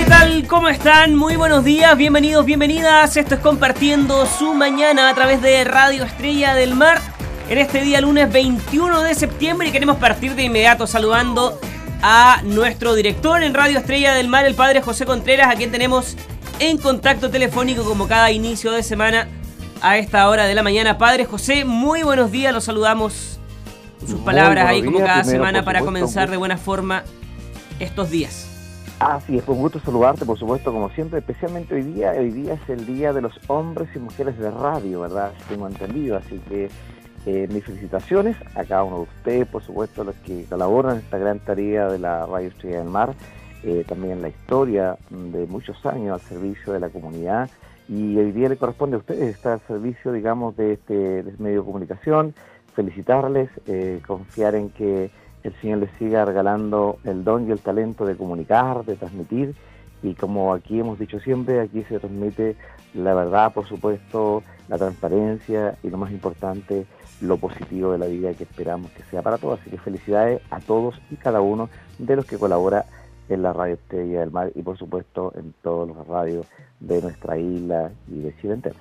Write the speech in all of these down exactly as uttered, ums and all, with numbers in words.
¿qué tal? ¿Cómo están? Muy buenos días, bienvenidos, bienvenidas. Esto es Compartiendo su Mañana a través de Radio Estrella del Mar. En este día lunes veintiuno de septiembre y queremos partir de inmediato saludando a nuestro director en Radio Estrella del Mar, el padre José Contreras, a quien tenemos en contacto telefónico como cada inicio de semana a esta hora de la mañana. Padre José, muy buenos días, los saludamos con sus palabras ahí como cada semana para comenzar de buena forma estos días. Así es, un gusto saludarte, por supuesto, como siempre, especialmente hoy día. Hoy día es el Día de los Hombres y Mujeres de Radio, ¿verdad? Tengo entendido, así que eh, mis felicitaciones a cada uno de ustedes, por supuesto, los que colaboran en esta gran tarea de la Radio Estrella del Mar, eh, también la historia de muchos años al servicio de la comunidad, y hoy día le corresponde a ustedes estar al servicio, digamos, de este, de este medio de comunicación. Felicitarles, eh, confiar en que el Señor les siga regalando el don y el talento de comunicar, de transmitir, y como aquí hemos dicho siempre, aquí se transmite la verdad, por supuesto, la transparencia y lo más importante, lo positivo de la vida que esperamos que sea para todos. Así que felicidades a todos y cada uno de los que colabora en la Radio Estrella del Mar y por supuesto en todas las radios de nuestra isla y de Chile entero.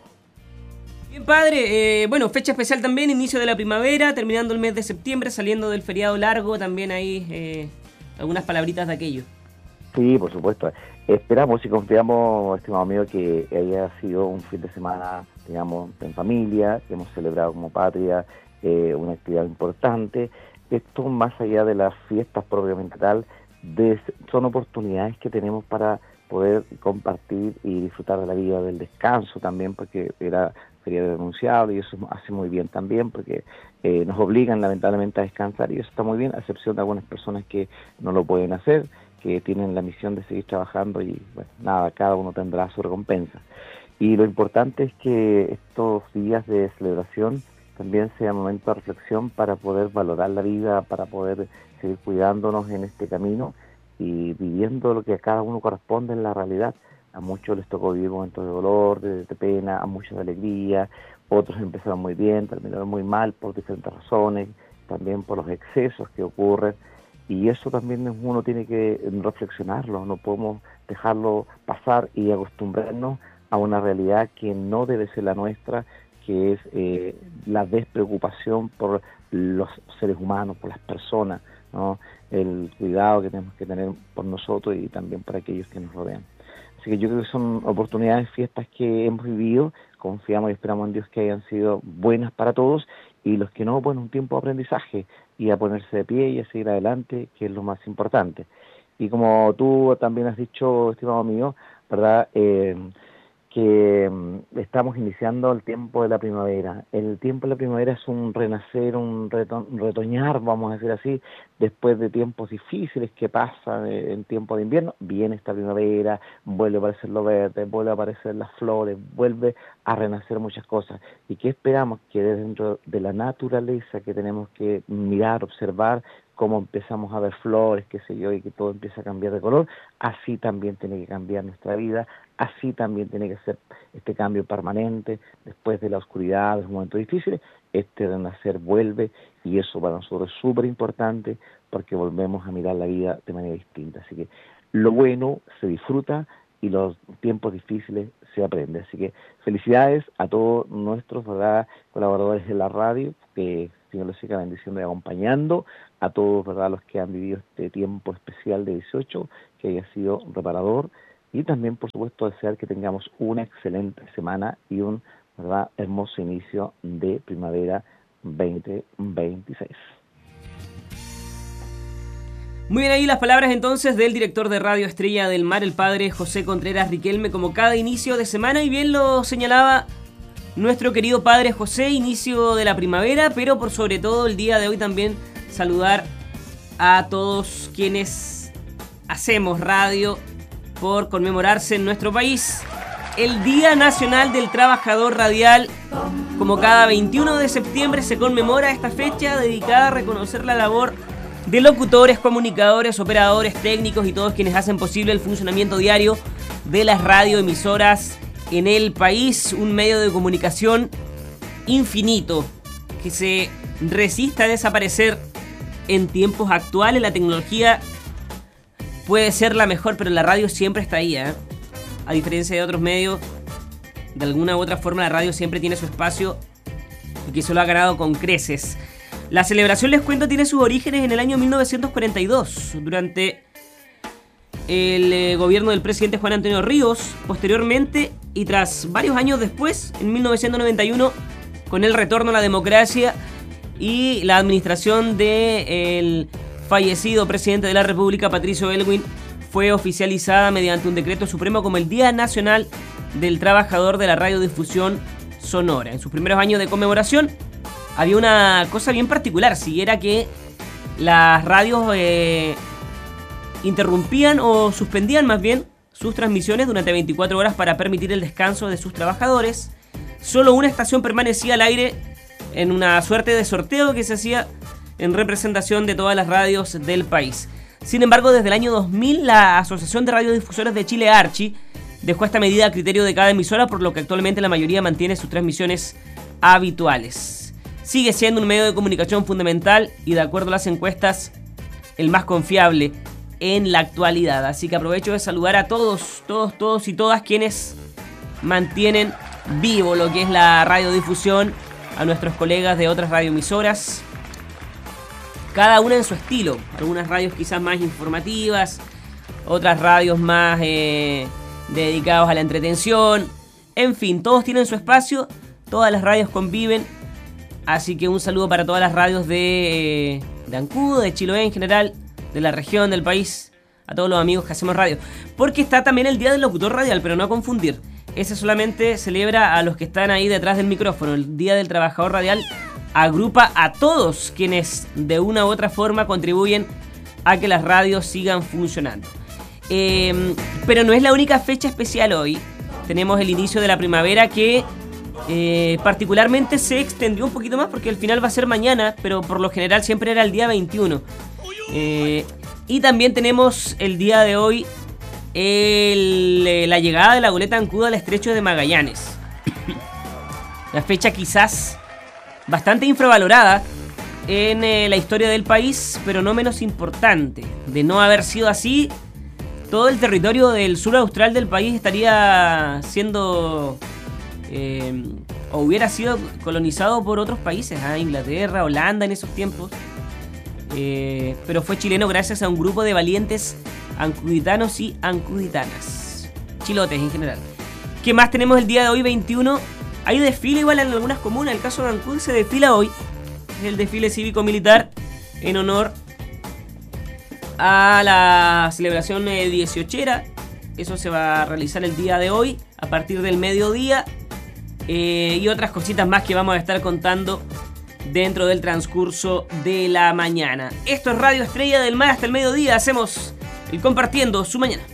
Bien, padre, eh, bueno, fecha especial también, inicio de la primavera, terminando el mes de septiembre, saliendo del feriado largo, también hay eh, algunas palabritas de aquello. Sí, por supuesto. Esperamos y confiamos, estimado amigo, que haya sido un fin de semana, digamos, en familia, que hemos celebrado como patria eh, una actividad importante. Esto, más allá de las fiestas propiamente tal, de, son oportunidades que tenemos para poder compartir y disfrutar de la vida, del descanso también, porque era feriado denunciable y eso hace muy bien también, porque eh, nos obligan lamentablemente a descansar y eso está muy bien, a excepción de algunas personas que no lo pueden hacer, que tienen la misión de seguir trabajando y bueno, nada, cada uno tendrá su recompensa. Y lo importante es que estos días de celebración también sea momento de reflexión para poder valorar la vida, para poder seguir cuidándonos en este camino y viviendo lo que a cada uno corresponde en la realidad. A muchos les tocó vivir momentos de dolor, de, de pena, a muchos de alegría, otros empezaron muy bien, terminaron muy mal por diferentes razones, también por los excesos que ocurren, y eso también uno tiene que reflexionarlo, no podemos dejarlo pasar y acostumbrarnos a una realidad que no debe ser la nuestra, que es eh, la despreocupación por los seres humanos, por las personas, ¿no? El cuidado que tenemos que tener por nosotros y también por aquellos que nos rodean. Así que yo creo que son oportunidades, fiestas que hemos vivido, confiamos y esperamos en Dios que hayan sido buenas para todos, y los que no, bueno, un tiempo de aprendizaje y a ponerse de pie y a seguir adelante, que es lo más importante. Y como tú también has dicho, estimado mío, ¿verdad?, eh, que um, estamos iniciando el tiempo de la primavera. El tiempo de la primavera es un renacer, un, reto, un retoñar, vamos a decir así, después de tiempos difíciles que pasan eh, en tiempo de invierno. Viene esta primavera, vuelve a aparecer lo verde, vuelve a aparecer las flores, vuelve a renacer muchas cosas. ¿Y qué esperamos? Que dentro de la naturaleza que tenemos que mirar, observar, cómo empezamos a ver flores, qué sé yo, y que todo empieza a cambiar de color, así también tiene que cambiar nuestra vida, así también tiene que ser este cambio permanente, después de la oscuridad, de los momentos difíciles, este renacer vuelve, y eso para nosotros es súper importante, porque volvemos a mirar la vida de manera distinta. Así que lo bueno se disfruta, y los tiempos difíciles se aprende. Así que felicidades a todos nuestros, ¿verdad?, colaboradores de la radio, que Señor les siga bendiciendo y acompañando, a todos, ¿verdad?, los que han vivido este tiempo especial de dieciocho, que haya sido reparador, y también, por supuesto, desear que tengamos una excelente semana y un, ¿verdad?, hermoso inicio de primavera veinte veintiséis. Muy bien, ahí las palabras entonces del director de Radio Estrella del Mar, el padre José Contreras Riquelme, como cada inicio de semana, y bien lo señalaba nuestro querido padre José, inicio de la primavera, pero por sobre todo el día de hoy también saludar a todos quienes hacemos radio por conmemorarse en nuestro país el Día Nacional del Trabajador Radial. Como cada veintiuno de septiembre se conmemora esta fecha dedicada a reconocer la labor de locutores, comunicadores, operadores, técnicos y todos quienes hacen posible el funcionamiento diario de las radioemisoras en el país, un medio de comunicación infinito que se resiste a desaparecer en tiempos actuales. La tecnología puede ser la mejor, pero la radio siempre está ahí, ¿eh? A diferencia de otros medios, de alguna u otra forma la radio siempre tiene su espacio y que se lo ha ganado con creces. La celebración, les cuento, tiene sus orígenes en el año mil novecientos cuarenta y dos, durante el eh, gobierno del presidente Juan Antonio Ríos. Posteriormente, y tras varios años después, en mil novecientos noventa y uno, con el retorno a la democracia y la administración del fallecido presidente de la República, Patricio Aylwin, fue oficializada mediante un decreto supremo como el Día Nacional del Trabajador de la Radiodifusión Sonora. En sus primeros años de conmemoración había una cosa bien particular, si era que las radios eh, interrumpían o suspendían más bien sus transmisiones durante veinticuatro horas para permitir el descanso de sus trabajadores. Solo una estación permanecía al aire en una suerte de sorteo que se hacía en representación de todas las radios del país. Sin embargo, desde el año dos mil, la Asociación de Radiodifusores de Chile, ARCHI, dejó esta medida a criterio de cada emisora, por lo que actualmente la mayoría mantiene sus transmisiones habituales. Sigue siendo un medio de comunicación fundamental y, de acuerdo a las encuestas, el más confiable en la actualidad. Así que aprovecho de saludar a todos, todos, todos y todas quienes mantienen vivo lo que es la radiodifusión, a nuestros colegas de otras radioemisoras, cada una en su estilo. Algunas radios quizás más informativas, otras radios más eh, dedicadas a la entretención. En fin, todos tienen su espacio, todas las radios conviven. Así que un saludo para todas las radios de, eh, de Ancud, de Chiloé en general, de la región, del país, a todos los amigos que hacemos radio. Porque está también el Día del Locutor Radial, pero no a confundir. Ese solamente celebra a los que están ahí detrás del micrófono. El Día del Trabajador Radial agrupa a todos quienes de una u otra forma contribuyen a que las radios sigan funcionando. Eh, pero no es la única fecha especial hoy. Tenemos el inicio de la primavera que eh, particularmente se extendió un poquito más porque al final va a ser mañana, pero por lo general siempre era el día veintiuno. Eh, y también tenemos el día de hoy el, la llegada de la goleta Ancud al estrecho de Magallanes. La fecha quizás bastante infravalorada en eh, la historia del país, pero no menos importante. De no haber sido así, todo el territorio del sur austral del país estaría siendo eh, o hubiera sido colonizado por otros países, ¿eh? Inglaterra, Holanda en esos tiempos. Eh, pero fue chileno gracias a un grupo de valientes ancuditanos y ancuditanas, chilotes en general. ¿Qué más tenemos el día de hoy, veintiuno? Hay desfile igual en algunas comunas. El caso de Ancud se desfila hoy. Es el desfile cívico-militar en honor a la celebración eh, dieciochera. Eso se va a realizar el día de hoy a partir del mediodía. Eh, y otras cositas más que vamos a estar contando dentro del transcurso de la mañana. Esto es Radio Estrella del Mar hasta el mediodía. Hacemos el compartiendo su mañana.